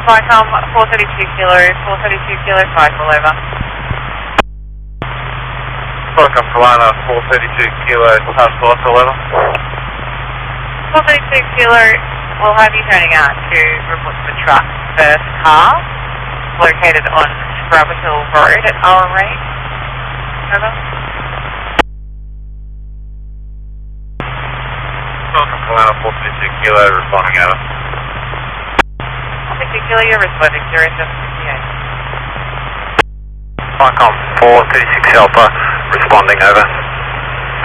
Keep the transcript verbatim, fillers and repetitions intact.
Vicom four thirty-two kilo, four thirty-two kilo cycle over. Vicom Kalana four thirty-two kilo, pass cycle over. four thirty-two kilo, we'll have you turning out to report to the truck first car, located on Scrubber Hill Road at our range. Over. Vicom Kalana four thirty-two kilo, responding over. four thirty-two kilo, you're responding zero seven fifty-eight. Vicom four thirty-six Alpha, responding over.